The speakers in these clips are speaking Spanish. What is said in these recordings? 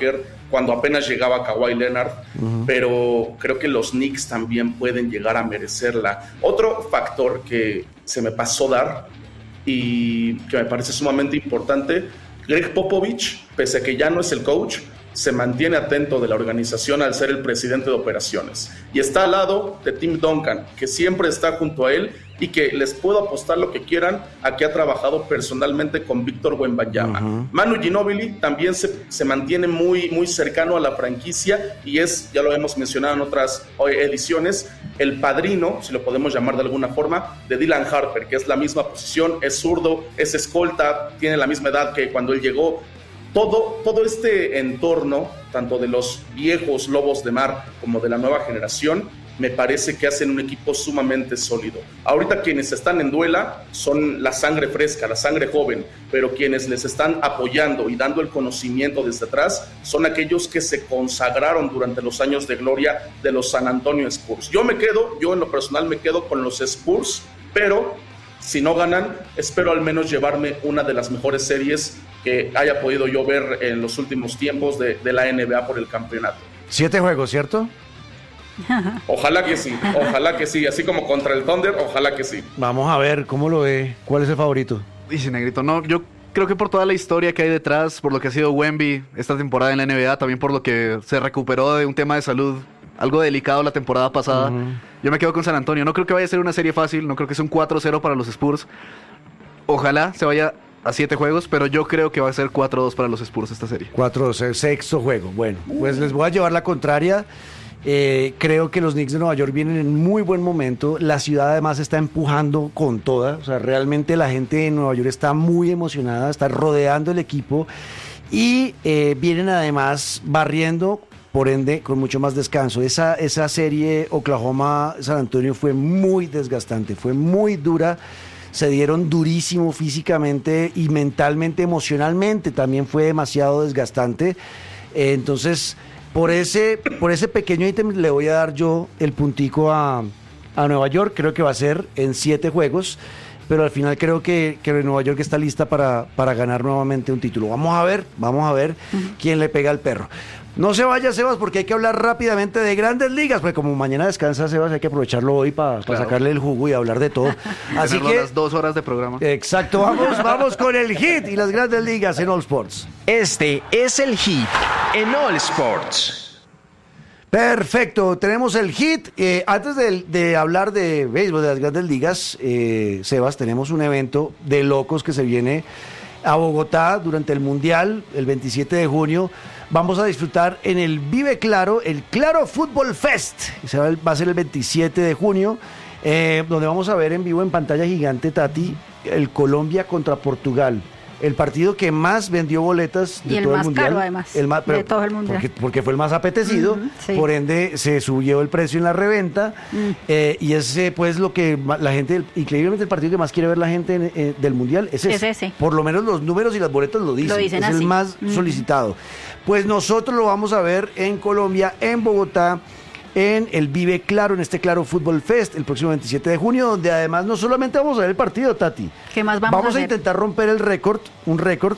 Parker, cuando apenas llegaba Kawhi Leonard, pero creo que los Knicks también pueden llegar a merecerla. Otro factor que se me pasó dar y que me parece sumamente importante, Greg Popovich, pese a que ya no es el coach, se mantiene atento de la organización al ser el presidente de operaciones y está al lado de Tim Duncan, que siempre está junto a él y que les puedo apostar lo que quieran a que ha trabajado personalmente con Víctor Wembanyama. Manu Ginóbili también se mantiene muy, muy cercano a la franquicia y es, ya lo hemos mencionado en otras ediciones, el padrino, si lo podemos llamar de alguna forma, de Dylan Harper, que es la misma posición, es zurdo, es escolta, tiene la misma edad que cuando él llegó. Todo este entorno, tanto de los viejos Lobos de Mar como de la nueva generación, me parece que hacen un equipo sumamente sólido. Ahorita quienes están en duela son la sangre fresca, la sangre joven, pero quienes les están apoyando y dando el conocimiento desde atrás son aquellos que se consagraron durante los años de gloria de los San Antonio Spurs. Yo en lo personal me quedo con los Spurs, pero si no ganan, espero al menos llevarme una de las mejores series que haya podido yo ver en los últimos tiempos de la NBA por el campeonato. 7 juegos, ¿cierto? Ojalá que sí, así como contra el Thunder, ojalá que sí. Vamos a ver, ¿cómo lo ve? ¿Cuál es el favorito? Dice Negrito, no, yo creo que por toda la historia que hay detrás, por lo que ha sido Wemby esta temporada en la NBA, también por lo que se recuperó de un tema de salud algo delicado la temporada pasada, yo me quedo con San Antonio. No creo que vaya a ser una serie fácil, no creo que sea un 4-0 para los Spurs. Ojalá se vaya a 7 juegos, pero yo creo que va a ser 4-2 para los Spurs esta serie. 4-2, sexto juego. Bueno, pues les voy a llevar la contraria. Creo que los Knicks de Nueva York vienen en muy buen momento. La ciudad además está empujando con toda. O sea, realmente la gente de Nueva York está muy emocionada, está rodeando el equipo y vienen además barriendo, por ende, con mucho más descanso. Esa serie Oklahoma-San Antonio fue muy desgastante, fue muy dura. Se dieron durísimo físicamente y mentalmente, emocionalmente también fue demasiado desgastante. Entonces, por ese pequeño ítem le voy a dar yo el puntico a Nueva York. Creo que va a ser en 7 juegos, pero al final creo que Nueva York está lista para ganar nuevamente un título. Vamos a ver quién le pega al perro. No se vaya, Sebas, porque hay que hablar rápidamente de Grandes Ligas, porque como mañana descansa, Sebas, hay que aprovecharlo hoy para sacarle el jugo y hablar de todo. Así que las 2 horas de programa. Exacto, vamos con el hit y las Grandes Ligas en All Sports. Este es el hit en All Sports. Perfecto, tenemos el hit. Antes de hablar de béisbol, de las Grandes Ligas, Sebas, tenemos un evento de locos que se viene a Bogotá durante el Mundial, el 27 de junio. Vamos a disfrutar en el Vive Claro, el Claro Fútbol Fest. Va a ser el 27 de junio, donde vamos a ver en vivo en pantalla gigante, Tati, el Colombia contra Portugal. El partido que más vendió boletas de todo el Mundial. Y el más caro, además, de todo el Mundial. Porque fue el más apetecido, sí. Por ende se subió el precio en la reventa, y ese pues lo que la gente, increíblemente el partido que más quiere ver la gente del Mundial es ese. Por lo menos los números y las boletas lo dicen es así. El más solicitado. Pues nosotros lo vamos a ver en Colombia, en Bogotá, en el Vive Claro, en este Claro Fútbol Fest, el próximo 27 de junio, donde además no solamente vamos a ver el partido, Tati. ¿Qué más vamos a intentar romper un récord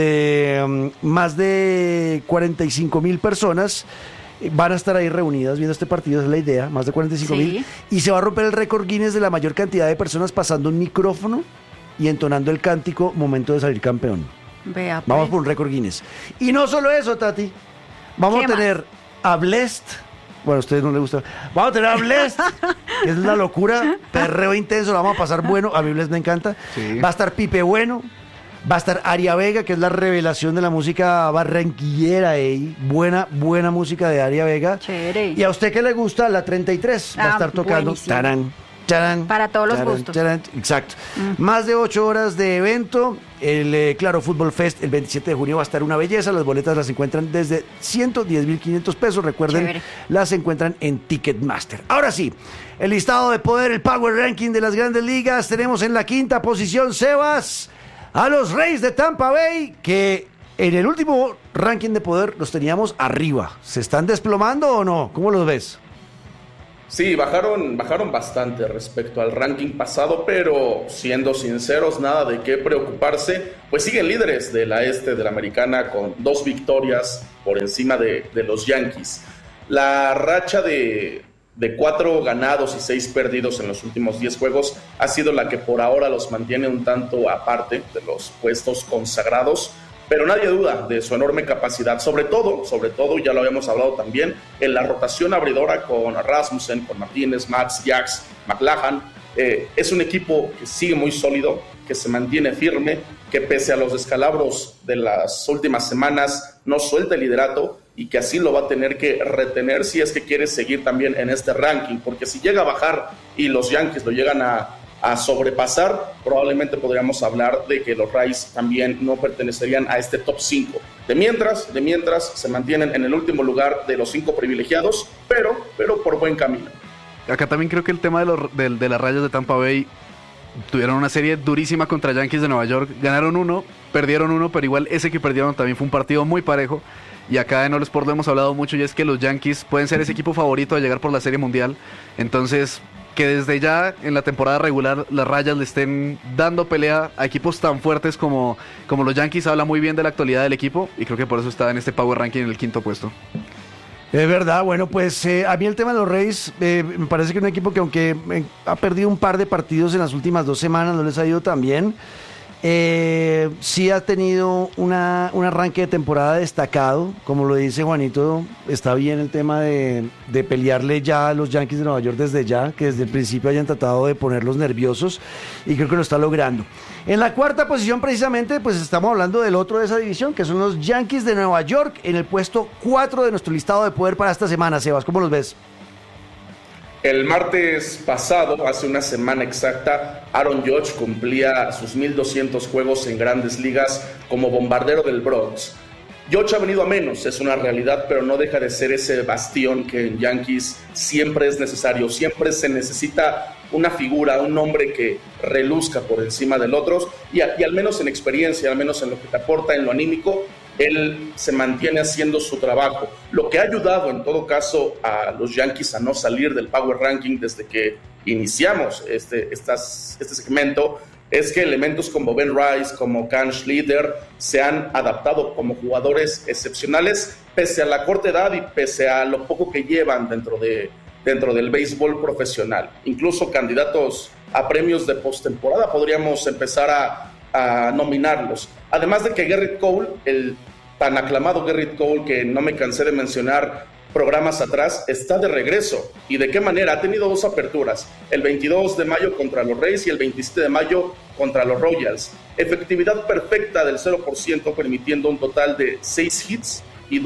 donde más de 45,000 personas van a estar ahí reunidas viendo este partido, esa es la idea, más de 45,000, y se va a romper el récord Guinness de la mayor cantidad de personas pasando un micrófono y entonando el cántico momento de salir campeón. Vea, pues. Vamos por un récord Guinness. Y no solo eso, Tati, vamos a tener a Blessed. Bueno, a ustedes no les gusta. Vamos a tener a Blessed, que es una locura, perreo intenso, lo vamos a pasar bueno. A mí Blessed me encanta. Sí. Va a estar Pipe Bueno, va a estar Aria Vega, que es la revelación de la música barranquillera. Buena música de Aria Vega. Chévere. Y a usted que le gusta, la 33 va a estar tocando. Tarán. Para todos los gustos. Exacto. Más de 8 horas de evento. El Claro Fútbol Fest el 27 de junio va a estar una belleza. Las boletas las encuentran desde 110,500 pesos. Recuerden, Chévere. Las encuentran en Ticketmaster. Ahora sí, el listado de poder, el Power Ranking de las Grandes Ligas. Tenemos en la 5ª posición, Sebas, a los Rays de Tampa Bay, que en el último ranking de poder los teníamos arriba. ¿Se están desplomando o no? ¿Cómo los ves? Sí, bajaron bastante respecto al ranking pasado, pero siendo sinceros, nada de qué preocuparse, pues siguen líderes de la de la Americana con 2 victorias por encima de los Yankees. La racha de 4 ganados y 6 perdidos en los últimos 10 juegos ha sido la que por ahora los mantiene un tanto aparte de los puestos consagrados, pero nadie duda de su enorme capacidad, sobre todo, ya lo habíamos hablado también, en la rotación abridora con Rasmussen, con Martínez, Matz, Jax, McLachlan. Es un equipo que sigue muy sólido, que se mantiene firme, que pese a los descalabros de las últimas semanas no suelta el liderato y que así lo va a tener que retener si es que quiere seguir también en este ranking, porque si llega a bajar y los Yankees lo llegan a sobrepasar, probablemente podríamos hablar de que los Rays también no pertenecerían a este top 5. De mientras se mantienen en el último lugar de los 5 privilegiados, pero por buen camino. Acá también creo que el tema de las Rayas de Tampa Bay, tuvieron una serie durísima contra Yankees de Nueva York, ganaron 1, perdieron 1, pero igual ese que perdieron también fue un partido muy parejo. Y acá en All Sport lo hemos hablado mucho, y es que los Yankees pueden ser ese equipo favorito a llegar por la Serie Mundial. Entonces, que desde ya en la temporada regular las Rayas le estén dando pelea a equipos tan fuertes como los Yankees, habla muy bien de la actualidad del equipo, y creo que por eso está en este Power Ranking en el 5º puesto. Es verdad, bueno, pues a mí el tema de los Rays, me parece que es un equipo que aunque ha perdido un par de partidos en las últimas 2 semanas, no les ha ido tan bien. Sí ha tenido un arranque de temporada destacado, como lo dice Juanito, está bien el tema de pelearle ya a los Yankees de Nueva York desde ya, que desde el principio hayan tratado de ponerlos nerviosos, y creo que lo está logrando. En la 4ª posición precisamente, pues estamos hablando del otro de esa división, que son los Yankees de Nueva York, en el puesto 4 de nuestro listado de poder para esta semana. Sebas, ¿cómo los ves? El martes pasado, hace una semana exacta, Aaron Judge cumplía sus 1,200 juegos en Grandes Ligas como bombardero del Bronx. Judge ha venido a menos, es una realidad, pero no deja de ser ese bastión que en Yankees siempre es necesario. Siempre se necesita una figura, un hombre que reluzca por encima del otro, y al menos en experiencia, al menos en lo que te aporta en lo anímico, él se mantiene haciendo su trabajo. Lo que ha ayudado en todo caso a los Yankees a no salir del Power Ranking desde que iniciamos este segmento es que elementos como Ben Rice, como Can Schlieder se han adaptado como jugadores excepcionales pese a la corta edad y pese a lo poco que llevan dentro del béisbol profesional. Incluso candidatos a premios de postemporada podríamos empezar a nominarlos. Además de que Gerrit Cole, el tan aclamado Gerrit Cole que no me cansé de mencionar programas atrás, está de regreso. ¿Y de qué manera? Ha tenido 2 aperturas, el 22 de mayo contra los Rays y el 27 de mayo contra los Royals. Efectividad perfecta del 0%, permitiendo un total de 6 hits y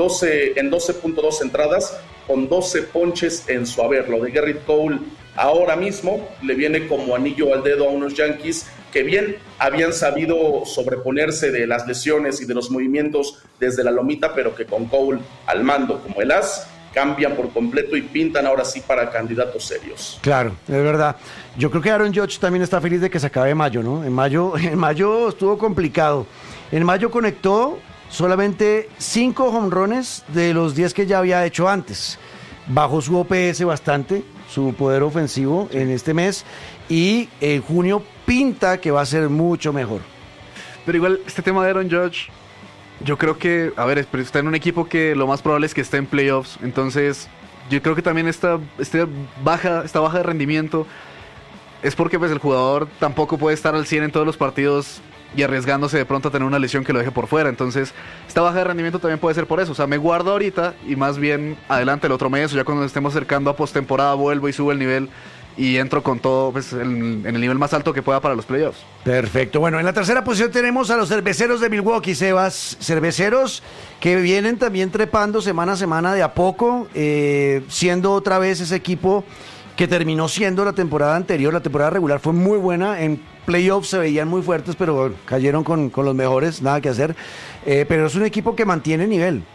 12.2 entradas, con 12 ponches en su haber. Lo de Gerrit Cole ahora mismo le viene como anillo al dedo a unos Yankees que bien habían sabido sobreponerse de las lesiones y de los movimientos desde la lomita, pero que con Cole al mando como el as, cambian por completo y pintan ahora sí para candidatos serios. Claro, es verdad. Yo creo que Aaron Judge también está feliz de que se acabe mayo, ¿no? En mayo estuvo complicado. En mayo conectó solamente 5 jonrones de los 10 que ya había hecho antes. Bajó su OPS bastante, su poder ofensivo en este mes, y en junio pinta que va a ser mucho mejor. Pero igual este tema de Aaron Judge, yo creo que, está en un equipo que lo más probable es que esté en playoffs, entonces yo creo que también esta baja de rendimiento es porque pues el jugador tampoco puede estar al 100 en todos los partidos y arriesgándose de pronto a tener una lesión que lo deje por fuera. Entonces esta baja de rendimiento también puede ser por eso. O sea, me guardo ahorita y más bien adelante el otro mes, o ya cuando nos estemos acercando a postemporada, vuelvo y subo el nivel y entro con todo pues, en el nivel más alto que pueda para los playoffs. Perfecto. Bueno, en la 3ª posición tenemos a los Cerveceros de Milwaukee, Sebas. Cerveceros que vienen también trepando semana a semana de a poco, siendo otra vez ese equipo que terminó siendo la temporada anterior. La temporada regular fue muy buena, en playoffs se veían muy fuertes, pero cayeron con los mejores, nada que hacer. Pero es un equipo que mantiene nivel.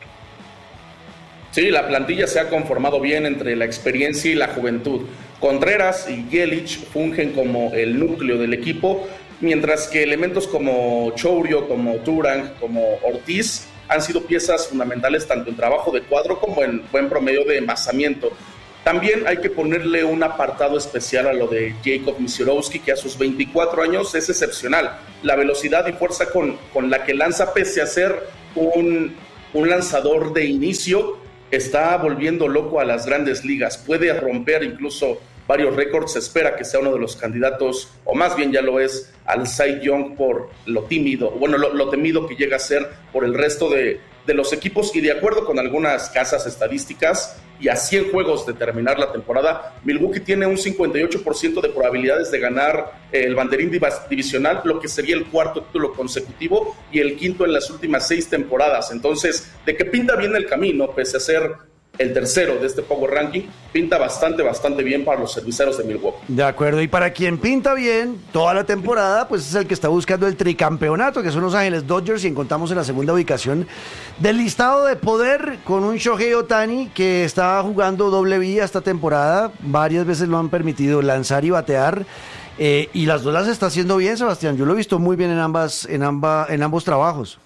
Sí, la plantilla se ha conformado bien entre la experiencia y la juventud. Contreras y Yelich fungen como el núcleo del equipo, mientras que elementos como Chourio, como Turang, como Ortiz han sido piezas fundamentales tanto en trabajo de cuadro como en buen promedio de envasamiento. También hay que ponerle un apartado especial a lo de Jacob Misiorowski, que a sus 24 años es excepcional. La velocidad y fuerza con la que lanza, pese a ser un lanzador de inicio, está volviendo loco a las grandes ligas. Puede romper incluso varios récords. Se espera que sea uno de los candidatos, o más bien ya lo es, al Cy Young por lo tímido, lo temido que llega a ser por el resto de los equipos. Y de acuerdo con algunas casas estadísticas, y a 100 juegos de terminar la temporada, Milwaukee tiene un 58% de probabilidades de ganar el banderín divisional, lo que sería el cuarto título consecutivo y el quinto en las últimas 6 temporadas. Entonces, de que pinta bien el camino, pese a ser el tercero de este Power Ranking, pinta bastante bien para los cerveceros de Milwaukee. De acuerdo, y para quien pinta bien toda la temporada, pues es el que está buscando el tricampeonato, que son Los Ángeles Dodgers, y encontramos en la segunda ubicación del listado de poder con un Shohei Ohtani que está jugando doble vía esta temporada. Varias veces lo han permitido lanzar y batear, y las dos las está haciendo bien, Sebastián. Yo lo he visto muy bien en ambos trabajos.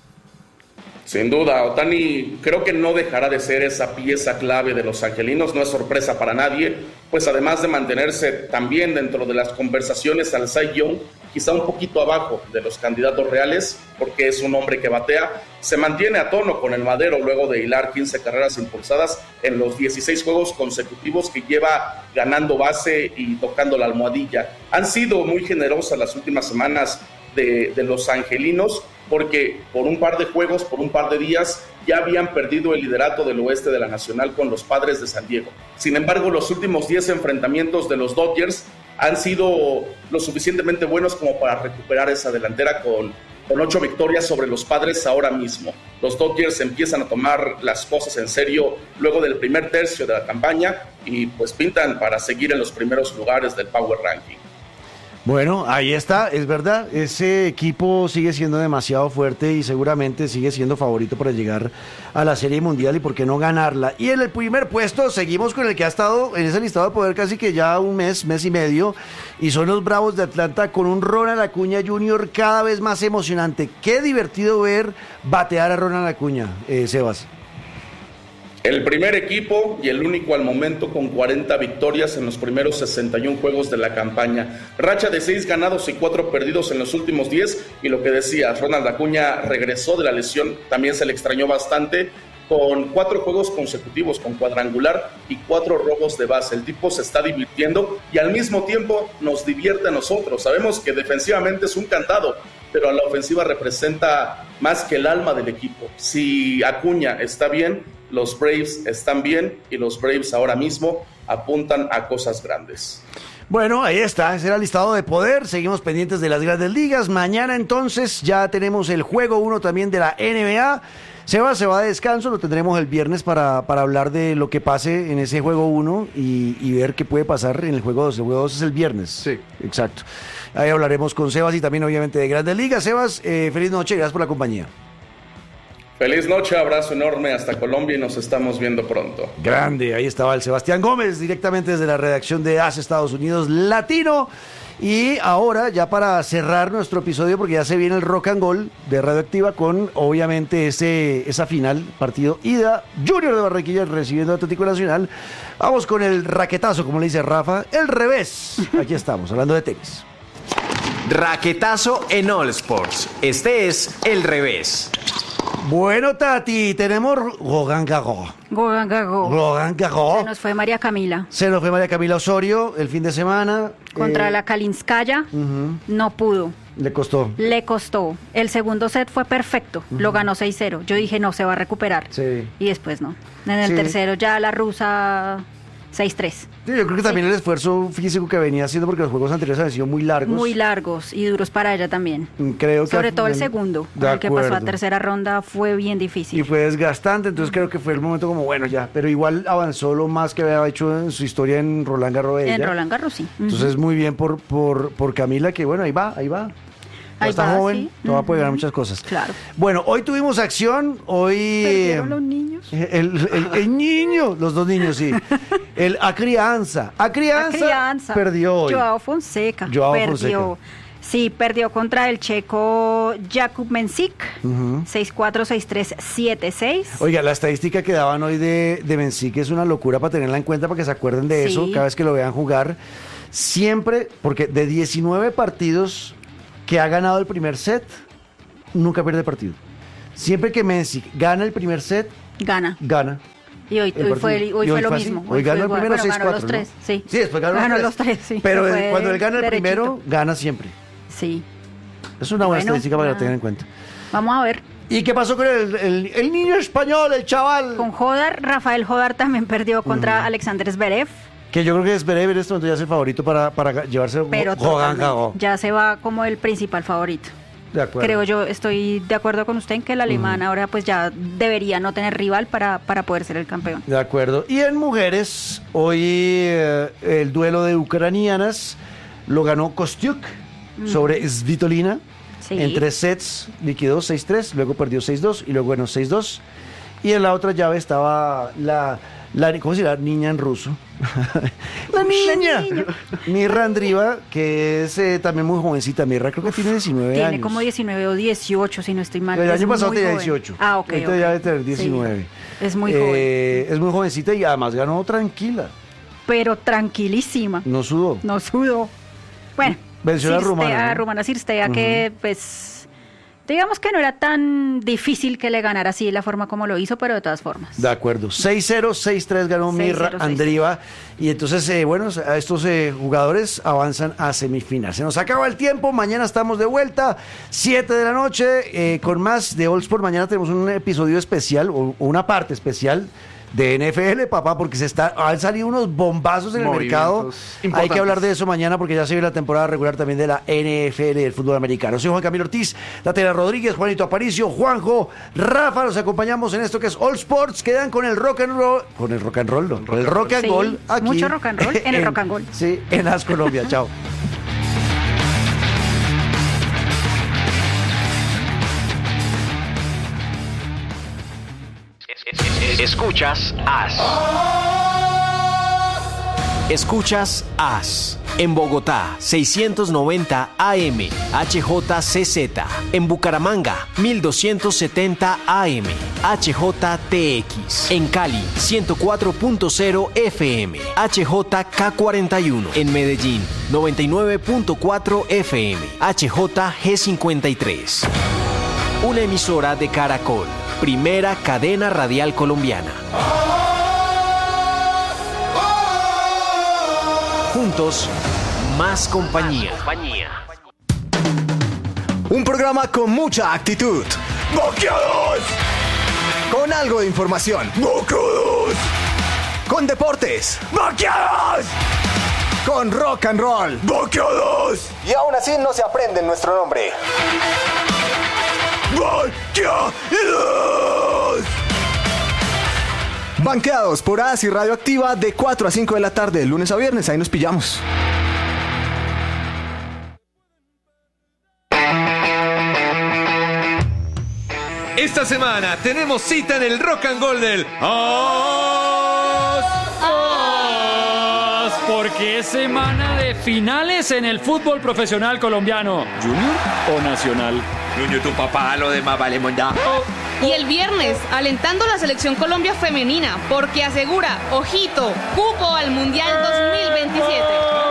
Sin duda, Ohtani creo que no dejará de ser esa pieza clave de los angelinos. No es sorpresa para nadie, pues además de mantenerse también dentro de las conversaciones al Cy Young, quizá un poquito abajo de los candidatos reales, porque es un hombre que batea, se mantiene a tono con el madero luego de hilar 15 carreras impulsadas en los 16 juegos consecutivos que lleva ganando base y tocando la almohadilla. Han sido muy generosas las últimas semanas de los angelinos, porque por un par de juegos, por un par de días, ya habían perdido el liderato del oeste de la Nacional con los Padres de San Diego. Sin embargo, los últimos 10 enfrentamientos de los Dodgers han sido lo suficientemente buenos como para recuperar esa delantera con 8 victorias sobre los Padres ahora mismo. Los Dodgers empiezan a tomar las cosas en serio luego del primer tercio de la campaña y pues pintan para seguir en los primeros lugares del Power Ranking. Bueno, ahí está, es verdad, ese equipo sigue siendo demasiado fuerte y seguramente sigue siendo favorito para llegar a la Serie Mundial y por qué no ganarla. Y en el primer puesto seguimos con el que ha estado en ese listado de poder casi que ya un mes y medio, y son los Bravos de Atlanta con un Ronald Acuña Jr. cada vez más emocionante. Qué divertido ver batear a Ronald Acuña, Sebas. El primer equipo y el único al momento con 40 victorias en los primeros 61 juegos de la campaña. Racha de 6 ganados y 4 perdidos en los últimos 10. Y lo que decía, Ronald Acuña regresó de la lesión, también se le extrañó bastante, con 4 juegos consecutivos con cuadrangular y 4 robos de base. El tipo se está divirtiendo y al mismo tiempo nos divierte a nosotros. Sabemos que defensivamente es un candado, pero a la ofensiva representa más que el alma del equipo. Si Acuña está bien, los Braves están bien, y los Braves ahora mismo apuntan a cosas grandes. Bueno, ahí está, ese era el listado de poder. Seguimos pendientes de las grandes ligas. Mañana entonces ya tenemos el juego 1 también de la NBA. Se va a descanso, lo tendremos el viernes para hablar de lo que pase en ese juego 1 y ver qué puede pasar en el juego 2. El juego 2 es el viernes. Sí. Exacto. Ahí hablaremos con Sebas y también obviamente de grandes ligas. Sebas, feliz noche, gracias por la compañía. Feliz noche, abrazo enorme hasta Colombia y nos estamos viendo pronto. Grande, ahí estaba el Sebastián Gómez, directamente desde la redacción de AS Estados Unidos Latino. Y ahora, ya para cerrar nuestro episodio, porque ya se viene el Rock and Gold de Radioactiva con, obviamente, esa final, partido ida, Junior de Barranquilla recibiendo Atlético Nacional. Vamos con el raquetazo, como le dice Rafa, el revés. Aquí estamos, hablando de tenis. Raquetazo en All Sports. Este es el revés. Bueno, Tati, tenemos Roland Garros. Se nos fue María Camila. Se nos fue María Camila Osorio el fin de semana. Contra la Kalinskaya, no pudo. Le costó. El segundo set fue perfecto, lo ganó 6-0. Yo dije, no, se va a recuperar. Sí. Y después no. En el tercero ya la rusa 6-3. Sí, yo creo que también el esfuerzo físico que venía haciendo, porque los juegos anteriores han sido muy largos. Muy largos y duros para ella también. Creo que sobre todo el segundo, el que pasó a tercera ronda, fue bien difícil. Y fue desgastante, entonces creo que fue el momento como, bueno, ya. Pero igual avanzó lo más que había hecho en su historia en Roland Garros. En Roland Garros, sí. Entonces muy bien por Camila, que bueno, ahí va. Está joven, sí. Todavía puede ganar muchas cosas. Claro. Bueno, hoy tuvimos acción. Hoy. ¿Perdieron los niños? El niño, los dos niños, sí. El Acrianza perdió hoy. Joao Fonseca perdió. Sí, perdió contra el checo Jakub Mensik, 6-4, 6-3, 7-6. Oiga, la estadística que daban hoy de Mensik es una locura para tenerla en cuenta, para que se acuerden de eso cada vez que lo vean jugar. Siempre, porque de 19 partidos que ha ganado el primer set, nunca pierde partido. Siempre que Mensik gana el primer set, gana. Y hoy fue lo mismo. Hoy ganó el primero 6-4, ganó los 3, ¿no? sí. Sí, después ganó los 3. Sí. Pero cuando él gana el primero, gana siempre. Sí. Es una buena estadística para que la tengan en cuenta. Vamos a ver. ¿Y qué pasó con el niño español, el chaval? Con Jodar, Rafael Jodar también perdió contra Alexander Zverev. Que yo creo que Zverev en este momento ya es el favorito para llevarse Roland Garros. Ya se va como el principal favorito. De acuerdo. Creo yo, estoy de acuerdo con usted en que el alemán ahora pues ya debería no tener rival para poder ser el campeón. De acuerdo. Y en mujeres, hoy el duelo de ucranianas lo ganó Kostyuk sobre Svitolina. Sí. En 3 sets, liquidó 6-3, luego perdió 6-2 y luego ganó 6-2. Y en la otra llave estaba ¿cómo se llama? Niña en ruso. La niña. Mirra Andrieva, que es también muy jovencita. Mirra creo que tiene 19 años. Tiene como 19 o 18, si no estoy mal. El año pasado tenía 18. Ah, ok. Ahorita ya debe tener 19. Sí. Es muy joven. Es muy jovencita y además ganó tranquila. Pero tranquilísima. No sudó. Bueno. Venció a Rumana. A Rumana Cirstea, que pues digamos que no era tan difícil que le ganara así de la forma como lo hizo, pero de todas formas. De acuerdo. 6-0, 6-3 ganó Mirra Andrieva. Y entonces, bueno, estos jugadores avanzan a semifinal. Se nos acaba el tiempo. Mañana estamos de vuelta, 7 de la noche, con más de All Sport. Mañana tenemos un episodio especial, o una parte especial de NFL, papá, porque han salido unos bombazos en el mercado. Hay que hablar de eso mañana porque ya se viene la temporada regular también de la NFL del fútbol americano. Soy Juan Camilo Ortiz, Tatiana Rodríguez, Juanito Aparicio, Juanjo, Rafa, nos acompañamos en esto que es All Sports. Quedan con el rock and roll, con el rock and roll aquí. Mucho rock and roll en el rock and roll. Sí, en As Colombia. Chao. Escuchas As. Escuchas As. En Bogotá, 690 AM, HJCZ. En Bucaramanga, 1270 AM, HJTX. En Cali, 104.0 FM, HJK41. En Medellín, 99.4 FM, HJG53. Una emisora de Caracol. Primera cadena radial colombiana. Juntos, más compañía. Un programa con mucha actitud. ¡Boqueados! Con algo de información. ¡Boqueados! Con deportes. ¡Boqueados! Con rock and roll. ¡Boqueados! Y aún así no se aprende nuestro nombre. ¡Banqueados! Banqueados por AS y Radioactiva de 4 a 5 de la tarde, de lunes a viernes. Ahí nos pillamos. Esta semana tenemos cita en el Rock and Roll del porque es semana de finales en el fútbol profesional colombiano. ¿Junior o Nacional? Junior, tu papá, lo demás vale mondá. Y el viernes, alentando a la Selección Colombia femenina, porque asegura, ojito, cupo al Mundial 2027.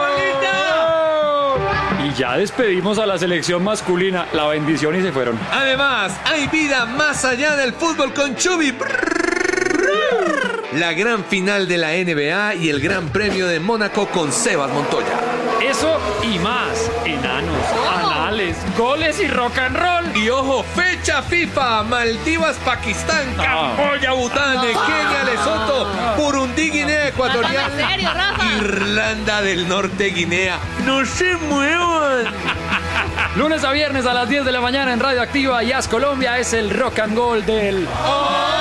Y ya despedimos a la selección masculina, la bendición y se fueron. Además, hay vida más allá del fútbol con Chubi. La gran final de la NBA y el Gran Premio de Mónaco con Sebas Montoya. Eso y más, enanos, anales, goles y rock and roll. Y ojo, fecha FIFA, Maldivas, Pakistán, Camboya, Bután, Kenia, Lesoto, Burundi, Guinea Ecuatorial, ¿En serio, Rafa? Irlanda del Norte, Guinea. ¡No se muevan! Lunes a viernes a las 10 de la mañana en Radio Activa y As Colombia es el rock and roll del...